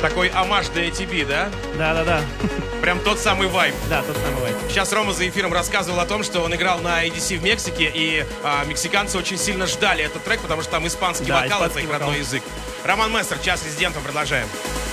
Такой омаж для ATB, да? Да-да-да. Прям тот самый вайб. Да, тот самый вайб. Сейчас Рома за эфиром рассказывал о том, что он играл на EDC в Мексике, и мексиканцы очень сильно ждали этот трек, потому что там испанский вокал, это их родной язык. Роман Мессер, час резидентом, продолжаем.